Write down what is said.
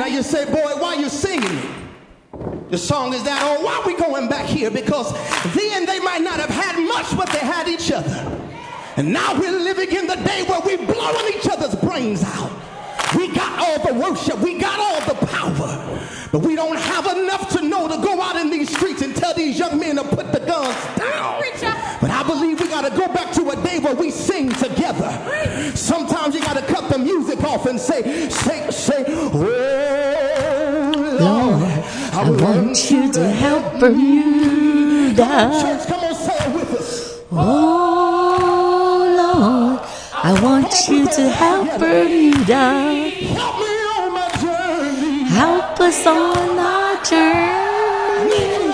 you say, boy, why you singing? The song is that, oh, why are we going back here? Because then they might not have had much, but they had each other. And now we're living in the day where we're blowing each other's brains out. We got all the worship, we got all the power, but we don't have enough to know to go out in these streets and tell these young men to put the guns down. But I believe we got to go back to a day where we sing together. Sometimes you got to cut the music off and say, oh, Lord, I want you to help Bermuda. Come on, church, come on, say it with us. Oh, Lord, I want you to help Bermuda. Help me on my journey. Help us on